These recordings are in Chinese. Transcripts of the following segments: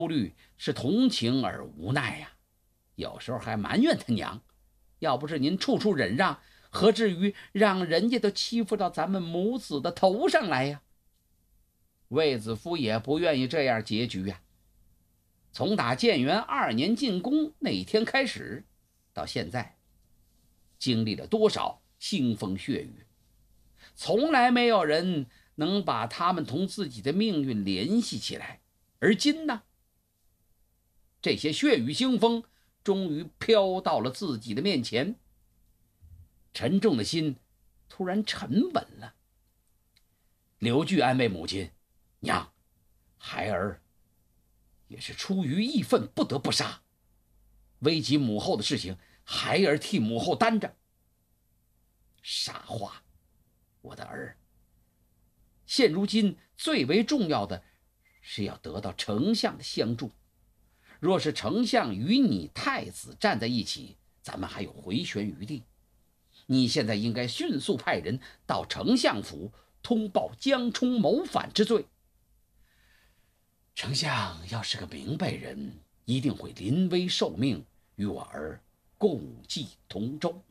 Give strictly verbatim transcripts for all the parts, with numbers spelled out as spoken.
虑是同情而无奈呀、啊，有时候还埋怨他娘，要不是您处处忍让，何至于让人家都欺负到咱们母子的头上来呀？卫子夫也不愿意这样结局呀。从打建元二年进宫那一天开始，到现在，经历了多少腥风血雨，从来没有人能把他们同自己的命运联系起来。而今呢，这些血雨腥风终于飘到了自己的面前，沉重的心突然沉稳了。刘据安慰母亲：“娘，孩儿也是出于义愤不得不杀，危及母后的事情，孩儿替母后担着。”傻话，我的儿，现如今最为重要的是要得到丞相的相助。若是丞相与你太子站在一起，咱们还有回旋余地。你现在应该迅速派人到丞相府通报江充谋反之罪。丞相要是个明白人，一定会临危受命，与我儿共济同舟。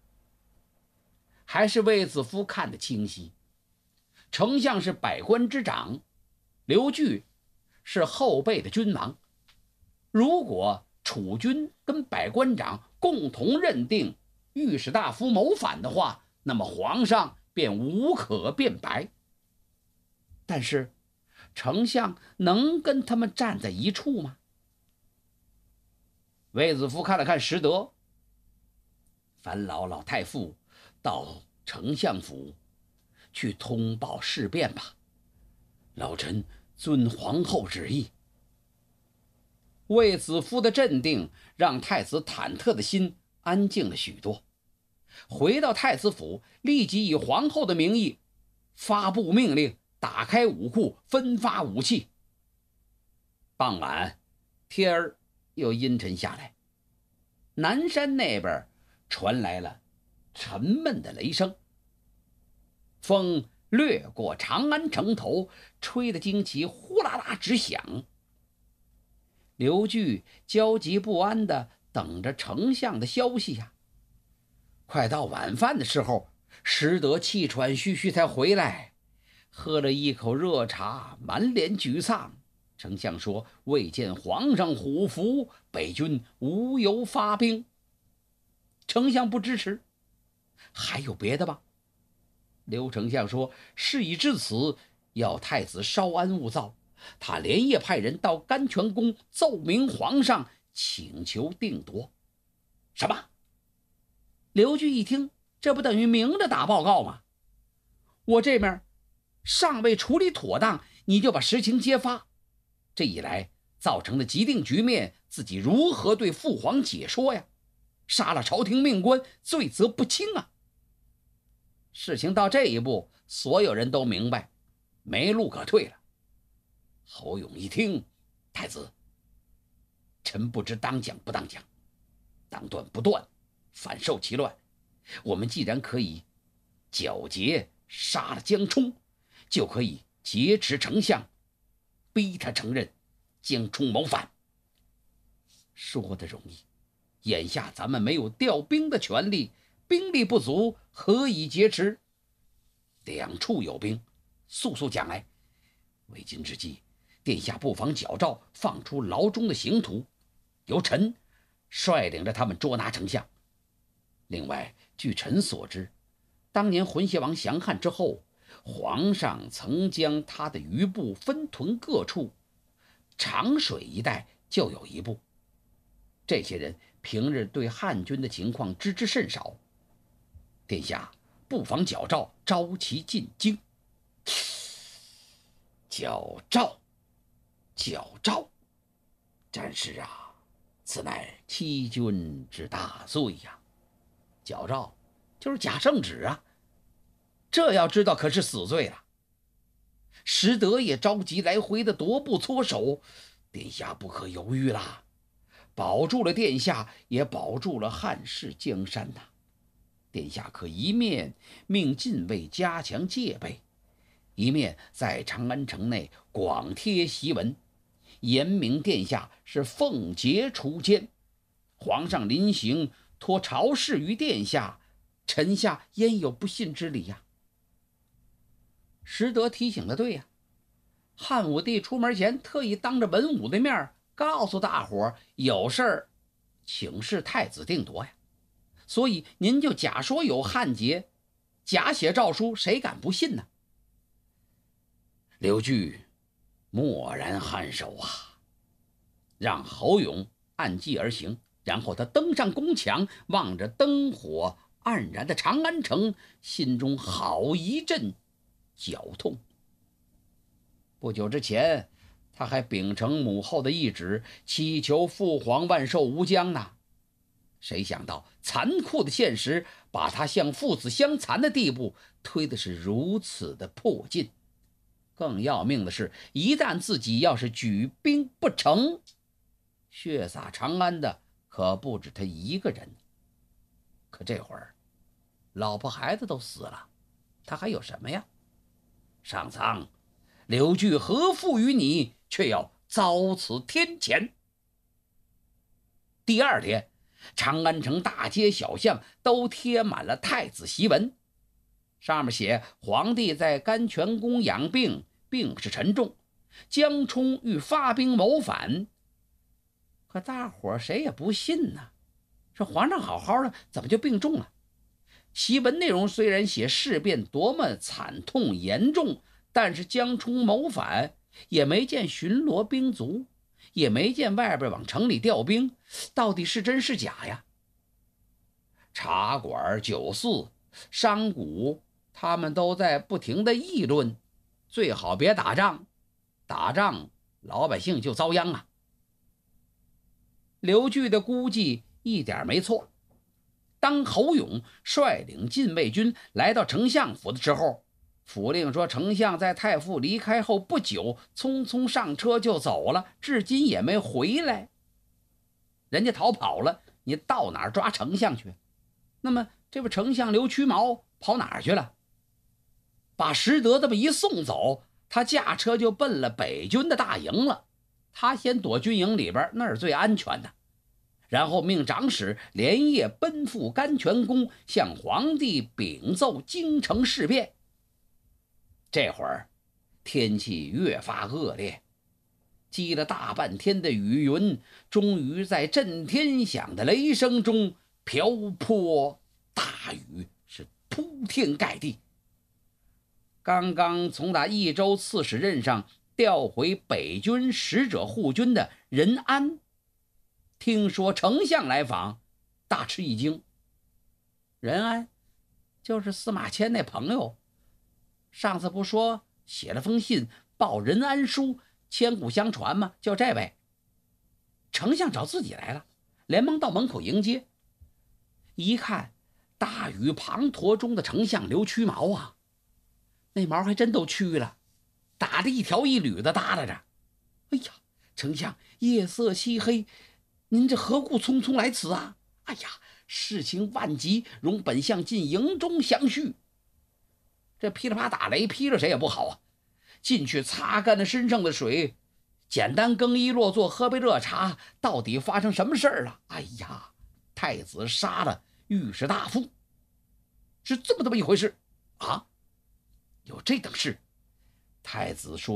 还是卫子夫看得清晰，丞相是百官之长，刘据是后辈的君王。如果储君跟百官长共同认定御史大夫谋反的话，那么皇上便无可辩白。但是丞相能跟他们站在一处吗？卫子夫看了看石德，烦劳老太傅到丞相府去通报事变吧，老臣遵皇后旨意。卫子夫的镇定让太子忐忑的心安静了许多。回到太子府，立即以皇后的名义发布命令，打开武库，分发武器。傍晚，天儿又阴沉下来，南山那边传来了沉闷的雷声，风掠过长安城头，吹得旌旗呼啦啦直响。刘据焦急不安地等着丞相的消息呀。快到晚饭的时候，石德气喘吁吁才回来，喝了一口热茶，满脸沮丧。丞相说：“未见皇上虎符，北军无由发兵。”丞相不支持。还有别的吧？刘丞相说：“事已至此，要太子稍安勿躁。”他连夜派人到甘泉宫奏明皇上，请求定夺。什么？刘据一听，这不等于明着打报告吗？我这边尚未处理妥当，你就把实情揭发，这一来造成的既定局面，自己如何对父皇解说呀？杀了朝廷命官，罪责不轻啊！事情到这一步，所有人都明白，没路可退了。侯勇一听，太子，臣不知当讲不当讲，当断不断，反受其乱。我们既然可以皎洁杀了江充，就可以劫持丞相，逼他承认江充谋反。说的容易，眼下咱们没有调兵的权利，兵力不足，何以劫持？两处有兵，速速讲来。为今之计，殿下不妨矫诏放出牢中的刑徒，由臣率领着他们捉拿丞相。另外，据臣所知，当年浑邪王降汉之后，皇上曾将他的余部分屯各处，长水一带就有一部。这些人平日对汉军的情况知之甚少，殿下不妨矫诏召其进京。矫诏矫诏，战士啊，此乃欺君之大罪呀！矫诏就是假圣旨啊，这要知道可是死罪了。石德也着急来回的踱步搓手，殿下不可犹豫啦，保住了殿下，也保住了汉室江山呐。殿下可一面命禁卫加强戒备，一面在长安城内广贴檄文， 严明殿下是奉节除奸，皇上临行托朝事于殿下，臣下焉有不信之理呀？”石德提醒的对呀，汉武帝出门前特意当着文武的面告诉大伙有事儿请示太子定夺呀，所以您就假说有汉劫，假写诏书，谁敢不信呢？刘据默然颔首啊，让侯勇按计而行，然后他登上宫墙，望着灯火黯然的长安城，心中好一阵绞痛。不久之前，他还秉承母后的懿旨，祈求父皇万寿无疆呢。谁想到残酷的现实把他向父子相残的地步推的是如此的迫近。更要命的是，一旦自己要是举兵不成，血洒长安的可不止他一个人。可这会儿老婆孩子都死了，他还有什么呀？上苍，刘据何负于你，却要遭此天谴。第二天，长安城大街小巷都贴满了太子檄文，上面写皇帝在甘泉宫养病，病势沉重，江充欲发兵谋反。可大伙谁也不信呢，说皇上好好的怎么就病重了？檄文内容虽然写事变多么惨痛严重，但是江充谋反也没见巡逻兵卒，也没见外边往城里调兵，到底是真是假呀？茶馆、酒肆、商贾，他们都在不停的议论，最好别打仗，打仗老百姓就遭殃啊。刘据的估计一点没错。当侯勇率领禁卫军来到丞相府的时候，府令说丞相在太傅离开后不久匆匆上车就走了，至今也没回来。人家逃跑了，你到哪儿抓丞相去？那么这位丞相刘屈毛跑哪儿去了？把石德这么一送走，他驾车就奔了北军的大营了。他先躲军营里边，那儿最安全的。然后命长史连夜奔赴甘泉宫，向皇帝禀奏京城事变。这会儿天气越发恶劣，积了大半天的雨云，终于在震天响的雷声中瓢泼大雨，是铺天盖地。刚刚从那益州刺史任上调回北军使者护军的任安，听说丞相来访，大吃一惊。任安就是司马迁那朋友，上次不说写了封信报任安书，千古相传吗？就这位。丞相找自己来了，连忙到门口迎接。一看大雨滂沱中的丞相刘屈毛啊，那毛还真都曲了，打得一条一缕的耷拉着。哎呀，丞相，夜色漆黑，您这何故匆匆来此啊？哎呀，事情万急，容本相进营中详叙。这噼里啪打雷劈了谁也不好啊，进去擦干了身上的水，简单更衣落座，喝杯热茶。到底发生什么事儿了？哎呀，太子杀了御史大夫，是这么这么一回事啊？有这等事。太子说